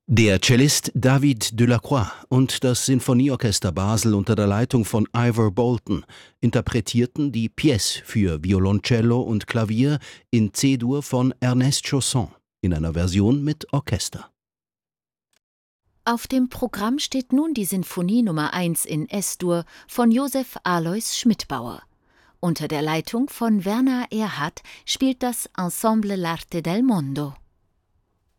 Der Cellist David Delacroix und das Sinfonieorchester Basel unter der Leitung von Ivor Bolton interpretierten die Pièce für Violoncello und Klavier in C-Dur von Ernest Chausson in einer Version mit Orchester. Auf dem Programm steht nun die Sinfonie Nummer 1 in S-Dur von Josef Alois Schmidbauer. Unter der Leitung von Werner Erhardt spielt das Ensemble L'Arte del Mondo.